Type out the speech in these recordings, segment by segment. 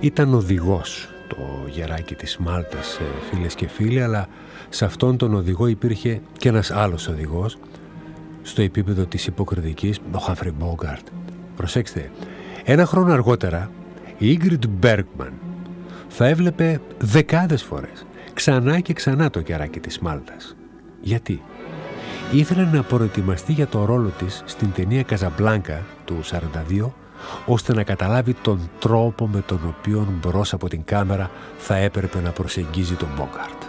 Ήταν οδηγός το γεράκι της Μάλτας, φίλες και φίλοι, αλλά σε αυτόν τον οδηγό υπήρχε και ένας άλλος οδηγός στο επίπεδο της υποκριτικής, ο Χάμφρι Μπόγκαρτ. Προσέξτε, ένα χρόνο αργότερα η Ίγκριντ Μπέργκμαν θα έβλεπε δεκάδες φορές ξανά και ξανά το γεράκι της Μάλτας. Γιατί? Ήθελε να προετοιμαστεί για το ρόλο της στην ταινία Καζαμπλάνκα του 1942, ώστε να καταλάβει τον τρόπο με τον οποίο μπρος από την κάμερα θα έπρεπε να προσεγγίζει τον Μπόγκαρτ.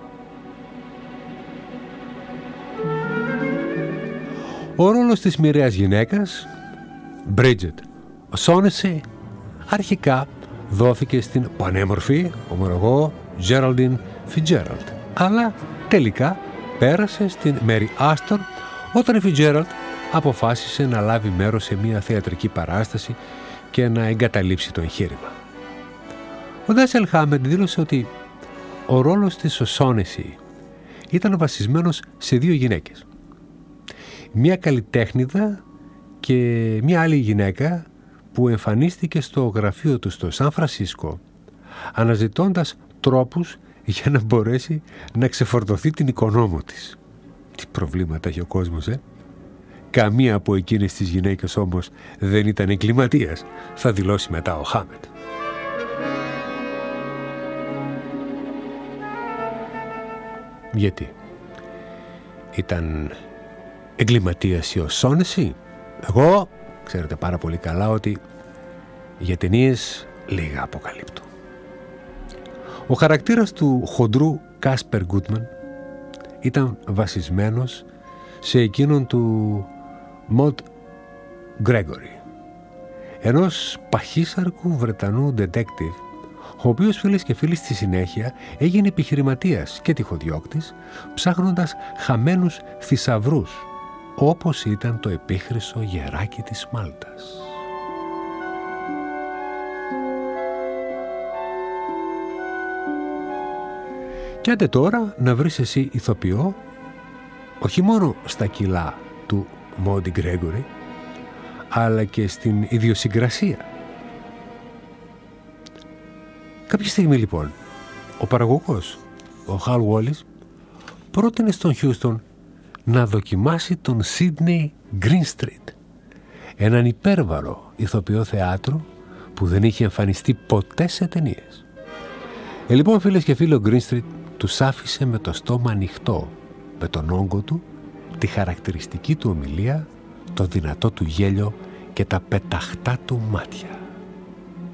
Ο ρόλος της μοιραίας γυναίκας, Bridget O'Shaughnessy, αρχικά δόθηκε στην πανέμορφη ομολογώ Geraldine Fitzgerald, αλλά τελικά πέρασε στην Mary Astor όταν η Fitzgerald αποφάσισε να λάβει μέρος σε μια θεατρική παράσταση και να εγκαταλείψει το εγχείρημα. Ο Ντάσελ Χάμεντ δήλωσε ότι ο ρόλος της O'Shaughnessy ήταν βασισμένος σε δύο γυναίκες. Μια καλλιτέχνηδα και μια άλλη γυναίκα που εμφανίστηκε στο γραφείο του στο Σαν Φρανσίσκο αναζητώντας τρόπους για να μπορέσει να ξεφορτωθεί την οικονόμο της. Τι προβλήματα έχει ο κόσμος, Καμία από εκείνες τις γυναίκες όμως δεν ήταν εγκληματίας, θα δηλώσει μετά ο Χάμεντ. Γιατί? Ήταν εγκληματίας η O'Shaughnessy? Εγώ ξέρετε πάρα πολύ καλά ότι για ταινίες λίγα αποκαλύπτω. Ο χαρακτήρας του χοντρού Κάσπερ Γκούτμαν ήταν βασισμένος σε εκείνον του Μοντ Γκρέγκορι, ενός παχύσαρκου Βρετανού detective, ο οποίος φίλες και φίλοι στη συνέχεια έγινε επιχειρηματίας και τυχοδιώκτης, ψάχνοντας χαμένους θησαυρούς, όπως ήταν το επίχρυσο γεράκι της Μάλτας. Κι άντε τώρα να βρεις εσύ ηθοποιό, όχι μόνο στα κιλά του Μόντι Γκρέγκορι, αλλά και στην ιδιοσυγκρασία. Κάποια στιγμή λοιπόν, ο παραγωγός, ο Χαλ Γουόλις, πρότεινε στον Χιούστον να δοκιμάσει τον Σίδνεϊ Γκρίνστριτ, έναν υπέρβαρο ηθοποιό θεάτρου που δεν είχε εμφανιστεί ποτέ σε ταινίες. Λοιπόν, φίλες και φίλοι, ο Γκρίνστριτ τους άφησε με το στόμα ανοιχτό, με τον όγκο του, τη χαρακτηριστική του ομιλία, το δυνατό του γέλιο και τα πεταχτά του μάτια.